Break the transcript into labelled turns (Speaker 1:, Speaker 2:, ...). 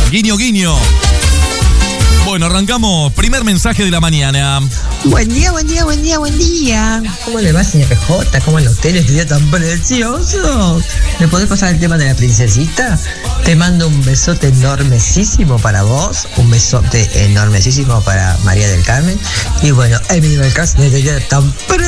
Speaker 1: Guiño, guiño. Bueno, arrancamos. Primer mensaje de la mañana.
Speaker 2: Buen día, buen día, buen día, buen día. ¿Cómo le va, señor PJ? ¿Cómo en usted este día tan precioso? ¿Me podés pasar el tema de la princesita? Te mando un besote enormesísimo para vos, un besote enormesísimo para María del Carmen. Y bueno, el mínimo del caso de este día tan precioso.